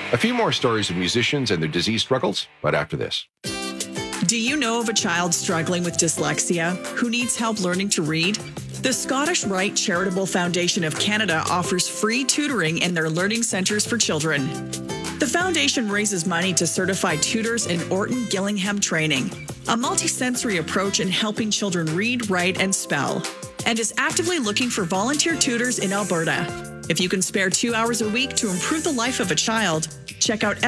A few more stories of musicians and their disease struggles, but after this. Do you know of a child struggling with dyslexia who needs help learning to read? The Scottish Rite Charitable Foundation of Canada offers free tutoring in their learning centres for children. The foundation raises money to certify tutors in Orton Gillingham training, a multisensory approach in helping children read, write, and spell, and is actively looking for volunteer tutors in Alberta. If you can spare 2 hours a week to improve the life of a child, check out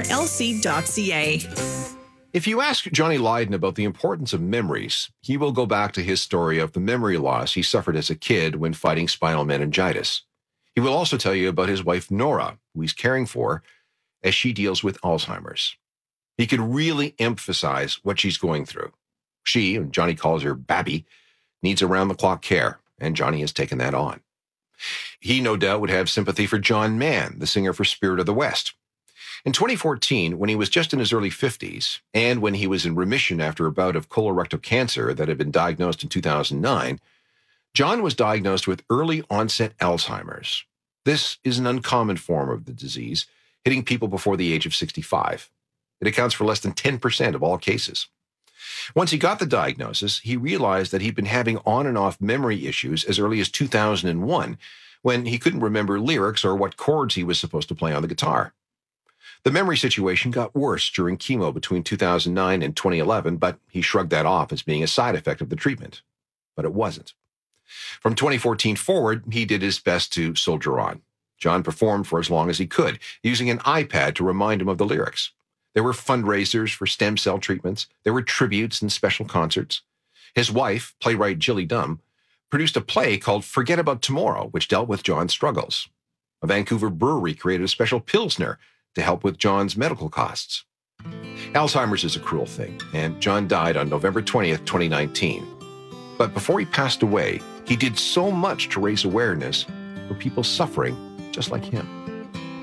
srlc.ca. If you ask Johnny Lydon about the importance of memories, he will go back to his story of the memory loss he suffered as a kid when fighting spinal meningitis. He will also tell you about his wife, Nora, who he's caring for as she deals with Alzheimer's. He could really emphasize what she's going through. She, and Johnny calls her Babby, needs around-the-clock care, and Johnny has taken that on. He, no doubt, would have sympathy for John Mann, the singer for Spirit of the West. In 2014, when he was just in his early 50s, and when he was in remission after a bout of colorectal cancer that had been diagnosed in 2009, John was diagnosed with early-onset Alzheimer's. This is an uncommon form of the disease, hitting people before the age of 65. It accounts for less than 10% of all cases. Once he got the diagnosis, he realized that he'd been having on and off memory issues as early as 2001, when he couldn't remember lyrics or what chords he was supposed to play on the guitar. The memory situation got worse during chemo between 2009 and 2011, but he shrugged that off as being a side effect of the treatment. But it wasn't. From 2014 forward, he did his best to soldier on. John performed for as long as he could, using an iPad to remind him of the lyrics. There were fundraisers for stem cell treatments. There were tributes and special concerts. His wife, playwright Jilly Dumb, produced a play called Forget About Tomorrow, which dealt with John's struggles. A Vancouver brewery created a special Pilsner to help with John's medical costs. Alzheimer's is a cruel thing, and John died on November 20th, 2019. But before he passed away, he did so much to raise awareness for people suffering just like him.